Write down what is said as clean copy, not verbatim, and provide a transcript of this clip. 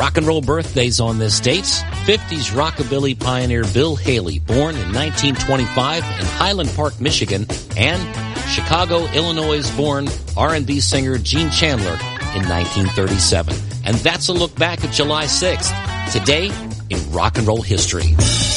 Rock and roll birthdays on this date. 50s rockabilly pioneer Bill Haley, born in 1925 in Highland Park, Michigan, and Chicago, Illinois born R&B singer Gene Chandler in 1937. And that's a look back at July 6th, today in rock and roll history.